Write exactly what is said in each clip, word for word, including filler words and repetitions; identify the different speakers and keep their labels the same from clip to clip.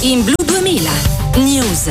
Speaker 1: in Blu duemila News.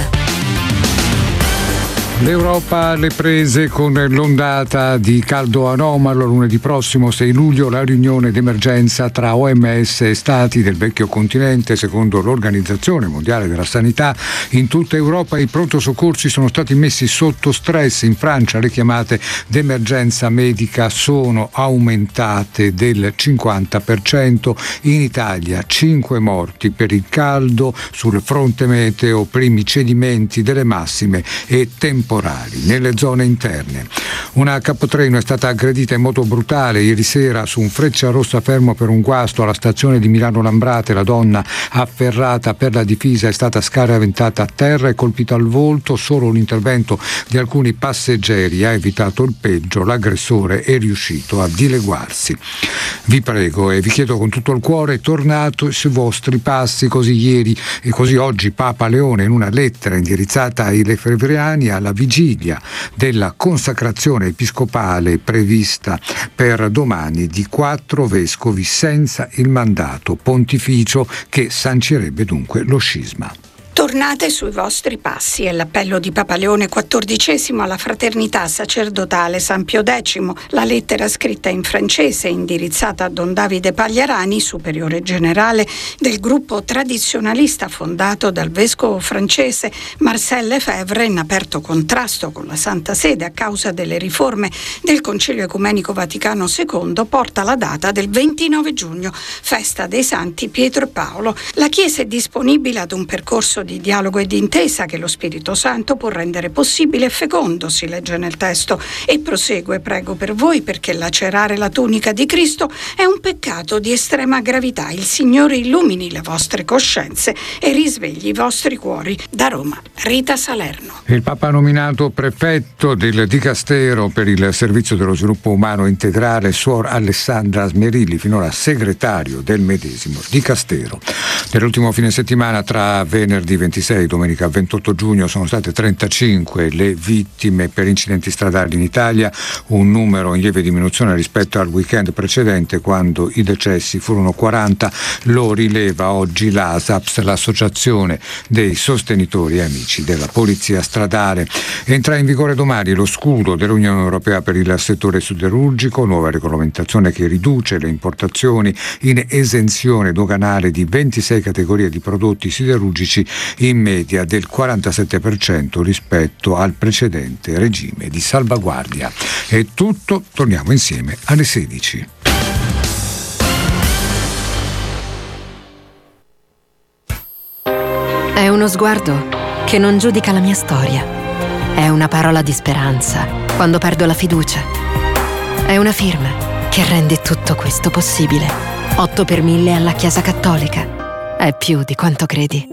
Speaker 2: L'Europa alle prese con l'ondata di caldo anomalo. Lunedì prossimo, sei luglio, la riunione d'emergenza tra O M S e Stati del vecchio continente. Secondo l'Organizzazione Mondiale della Sanità, in tutta Europa i pronto soccorsi sono stati messi sotto stress. In Francia le chiamate d'emergenza medica sono aumentate del cinquanta per cento. In Italia cinque morti per il caldo. Sul fronte meteo primi cedimenti delle massime e temporali nelle zone interne. Una capotreno è stata aggredita in modo brutale ieri sera su un Frecciarossa fermo per un guasto alla stazione di Milano Lambrate. La donna, afferrata per la difesa, è stata scaraventata a terra e colpita al volto. Solo l'intervento di alcuni passeggeri ha evitato il peggio. L'aggressore è riuscito a dileguarsi. Vi prego e vi chiedo con tutto il cuore, tornate sui vostri passi. Così ieri e così oggi Papa Leone, in una lettera indirizzata ai lefebvriani alla vigilia della consacrazione episcopale prevista per domani di quattro vescovi senza il mandato pontificio, che sancirebbe dunque lo scisma.
Speaker 3: Tornate sui vostri passi è l'appello di Papa Leone quattordicesimo alla fraternità sacerdotale San Pio X. La lettera, scritta in francese e indirizzata a Don Davide Pagliarani, superiore generale del gruppo tradizionalista fondato dal vescovo francese Marcel Lefebvre, in aperto contrasto con la Santa Sede a causa delle riforme del Concilio Ecumenico Vaticano secondo, porta la data del ventinove giugno, festa dei Santi Pietro e Paolo. La Chiesa è disponibile ad un percorso di dialogo e di intesa che lo Spirito Santo può rendere possibile e fecondo, si legge nel testo, e prosegue: prego per voi perché lacerare la tunica di Cristo è un peccato di estrema gravità. Il Signore illumini le vostre coscienze e risvegli i vostri cuori. Da Roma, Rita Salerno.
Speaker 2: Il Papa ha nominato prefetto del Dicastero per il Servizio dello Sviluppo Umano Integrale Suor Alessandra Smerilli, finora segretario del medesimo Dicastero. Nell'ultimo fine settimana, tra venerdì ventisei e domenica ventotto giugno, sono state trentacinque le vittime per incidenti stradali in Italia, un numero in lieve diminuzione rispetto al weekend precedente, quando i decessi furono quaranta. Lo rileva oggi l'ASAPS, l'associazione dei sostenitori e amici della polizia stradale. Entra in vigore domani lo scudo dell'Unione Europea per il settore siderurgico, nuova regolamentazione che riduce le importazioni in esenzione doganale di ventisei categorie di prodotti siderurgici, in media del quarantasette per cento rispetto al precedente regime di salvaguardia. È tutto, torniamo insieme alle sedici.
Speaker 4: È uno sguardo che non giudica la mia storia. È una parola di speranza quando perdo la fiducia. È una firma che rende tutto questo possibile. otto per mille alla Chiesa Cattolica. È più di quanto credi.